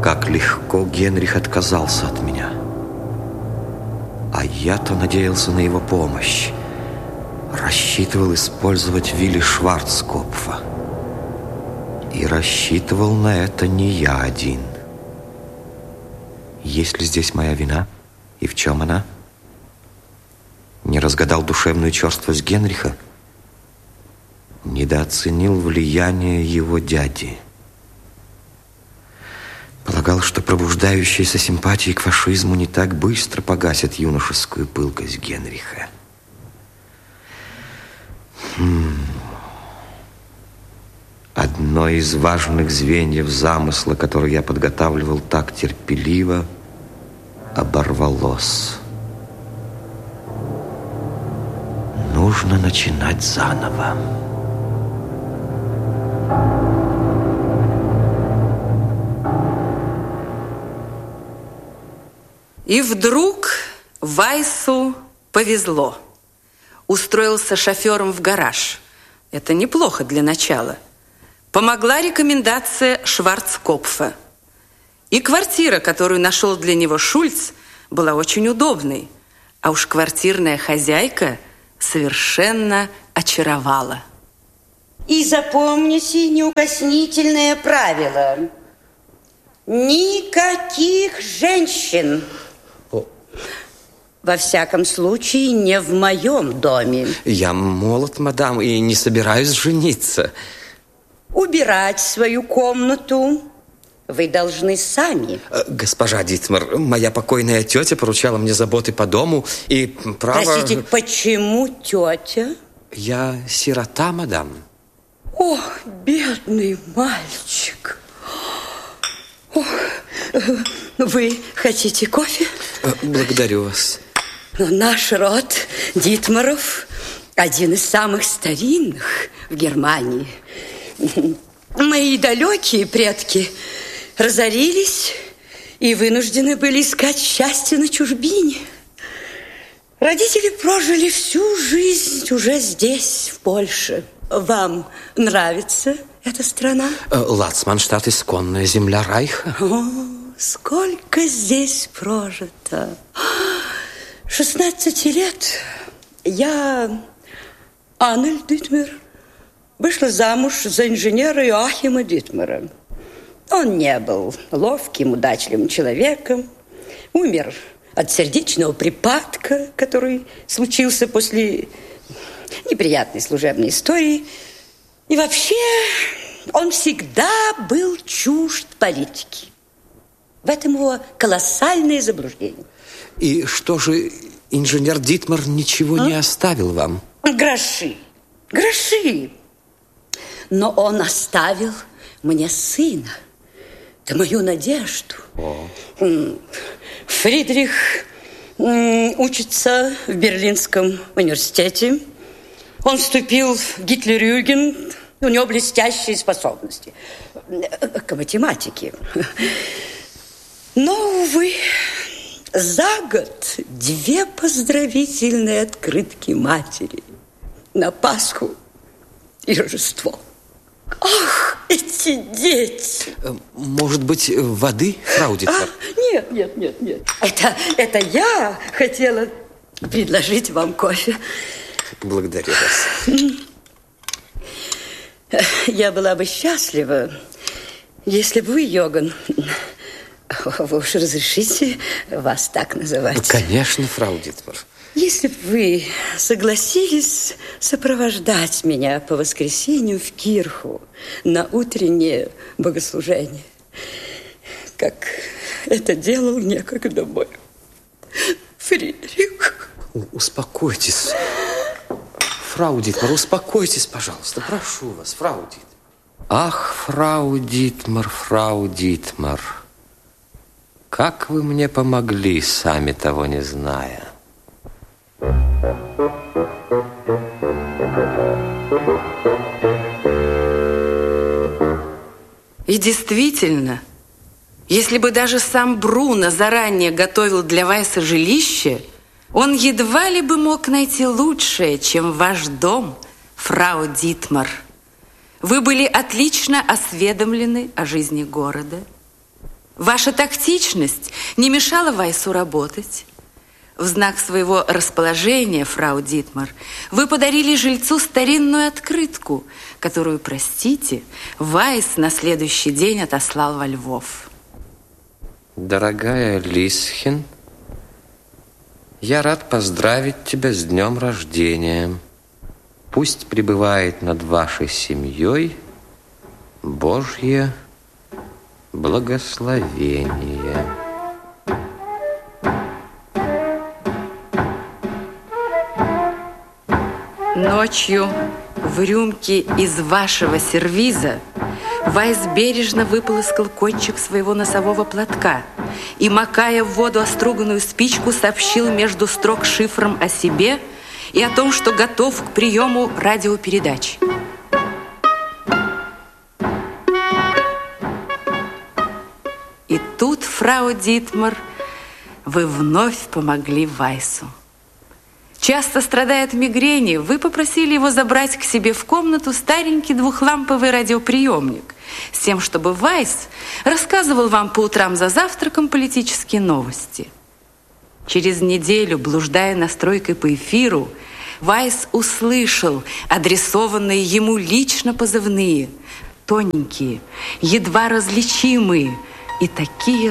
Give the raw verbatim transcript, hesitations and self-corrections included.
Как легко Генрих отказался от меня. А я-то надеялся на его помощь. Рассчитывал использовать Вилли Шварцкопфа. И рассчитывал на это не я один. Есть ли здесь моя вина? И в чем она? Не разгадал душевную черствость Генриха? Недооценил влияние его дяди? Полагал, что пробуждающиеся симпатии к фашизму не так быстро погасят юношескую пылкость Генриха. Хм. Одно из важных звеньев замысла, который я подготавливал так терпеливо, оборвалось. Нужно начинать заново. И вдруг Вайсу повезло. Устроился шофером в гараж. Это неплохо для начала. Помогла рекомендация Шварцкопфа. И квартира, которую нашел для него Шульц, была очень удобной. А уж квартирная хозяйка совершенно очаровала. И запомните неукоснительное правило. Никаких женщин. О. Во всяком случае, не в моем доме. Я молод, мадам, и не собираюсь жениться. Убирать свою комнату вы должны сами. Госпожа Дитмар, моя покойная тетя поручала мне заботы по дому и право... Простите, почему тетя? Я сирота, мадам. Ох, бедный мальчик. Ох, вы хотите кофе? Благодарю вас. Наш род Дитмаров один из самых старинных в Германии. Мои далекие предки разорились и вынуждены были искать счастье на чужбине. Родители прожили всю жизнь уже здесь, в Польше. Вам нравится эта страна? Лацманштадт – исконная земля Райха. О, сколько здесь прожито. шестнадцати лет я, Аннель Дитмар, вышла замуж за инженера Иоахима Дитмара. Он не был ловким, удачливым человеком. Умер от сердечного припадка, который случился после неприятной служебной истории. И вообще он всегда был чужд политики. В этом его колоссальное заблуждение. И что же, инженер Дитмар ничего а? не оставил вам? Гроши. Гроши. Но он оставил мне сына. Это мою надежду. О. Фридрих учится в Берлинском университете. Он вступил в Гитлер-Югенд. У него блестящие способности к математике. Но, увы, за год две поздравительные открытки матери на Пасху и Рождество. Ах, эти дети! Может быть, воды, фрау Дитмар? А, нет, нет, нет, нет. Это, это я хотела предложить вам кофе. Благодарю вас. Я была бы счастлива, если бы вы, Йоган, вы уж разрешите вас так называть? Конечно, фрау Дитмар. Если бы вы согласились сопровождать меня по воскресенью в Кирху на утреннее богослужение, как это делал некогда мой Фридрих. Успокойтесь. Фрау Дитмар, успокойтесь, пожалуйста. Прошу вас, фрау Дитмар. Ах, фрау Дитмар, фрау Дитмар. Как вы мне помогли, сами того не зная. И действительно, если бы даже сам Бруно заранее готовил для Вайса жилище, он едва ли бы мог найти лучшее, чем ваш дом, фрау Дитмар. Вы были отлично осведомлены о жизни города. Ваша тактичность не мешала Вайсу работать. В знак своего расположения, фрау Дитмар, вы подарили жильцу старинную открытку, которую, простите, Вайс на следующий день отослал во Львов. Дорогая Лисхин, я рад поздравить тебя с днем рождения. Пусть пребывает над вашей семьей Божье благословение. Ночью в рюмке из вашего сервиза Вайс бережно выполоскал кончик своего носового платка и, макая в воду оструганную спичку, сообщил между строк шифром о себе и о том, что готов к приему радиопередач. И тут, фрау Дитмар, вы вновь помогли Вайсу. Часто страдая от мигрени, вы попросили его забрать к себе в комнату старенький двухламповый радиоприемник с тем, чтобы Вайс рассказывал вам по утрам за завтраком политические новости. Через неделю, блуждая настройкой по эфиру, Вайс услышал адресованные ему лично позывные, тоненькие, едва различимые и такие